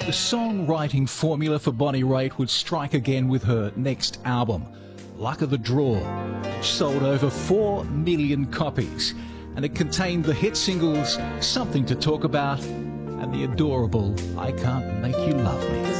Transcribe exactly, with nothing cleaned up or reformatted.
the songwriting formula for Bonnie Raitt would strike again with her next album, Luck of the Draw, which sold over four million copies, and it contained the hit singles Something to Talk About and the adorable I Can't Make You Love Me.